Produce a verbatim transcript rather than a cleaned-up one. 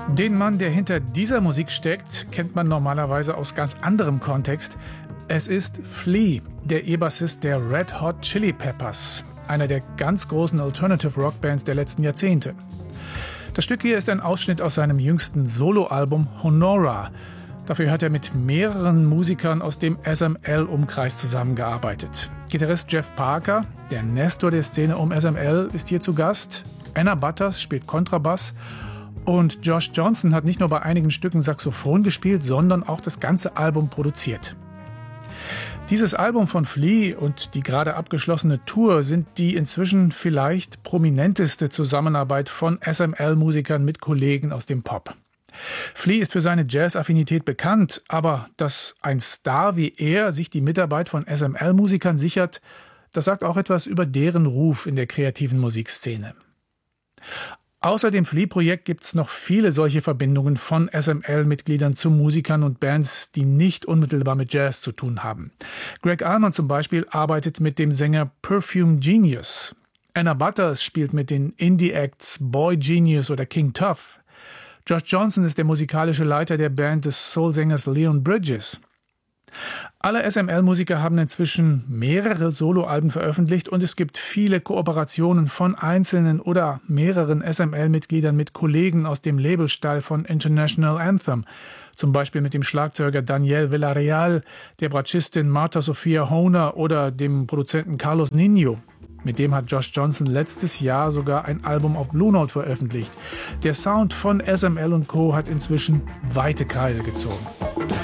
Den Mann, der hinter dieser Musik steckt, kennt man normalerweise aus ganz anderem Kontext. Es ist Flea, der E-Bassist der Red Hot Chili Peppers, einer der ganz großen Alternative Rock Bands der letzten Jahrzehnte. Das Stück hier ist ein Ausschnitt aus seinem jüngsten Soloalbum Honora. Dafür hat er mit mehreren Musikern aus dem S M L-Umkreis zusammengearbeitet. Gitarrist Jeff Parker, der Nestor der Szene um S M L, ist hier zu Gast. Anna Butters spielt Kontrabass. Und Josh Johnson hat nicht nur bei einigen Stücken Saxophon gespielt, sondern auch das ganze Album produziert. Dieses Album von Flea und die gerade abgeschlossene Tour sind die inzwischen vielleicht prominenteste Zusammenarbeit von S M L-Musikern mit Kollegen aus dem Pop. Flea ist für seine Jazz-Affinität bekannt, aber dass ein Star wie er sich die Mitarbeit von S M L-Musikern sichert, das sagt auch etwas über deren Ruf in der kreativen Musikszene. Außer dem Flea-Projekt gibt es noch viele solche Verbindungen von S M L-Mitgliedern zu Musikern und Bands, die nicht unmittelbar mit Jazz zu tun haben. Greg Allman zum Beispiel arbeitet mit dem Sänger Perfume Genius. Anna Butters spielt mit den Indie-Acts Boy Genius oder King Tuff. Josh Johnson ist der musikalische Leiter der Band des Soul-Sängers Leon Bridges. Alle S M L-Musiker haben inzwischen mehrere Soloalben veröffentlicht und es gibt viele Kooperationen von einzelnen oder mehreren S M L-Mitgliedern mit Kollegen aus dem Labelstall von International Anthem, zum Beispiel mit dem Schlagzeuger Daniel Villarreal, der Bratschistin Marta Sophia Honer oder dem Produzenten Carlos Nino. Mit dem hat Josh Johnson letztes Jahr sogar ein Album auf Blue Note veröffentlicht. Der Sound von S M L und Co. hat inzwischen weite Kreise gezogen.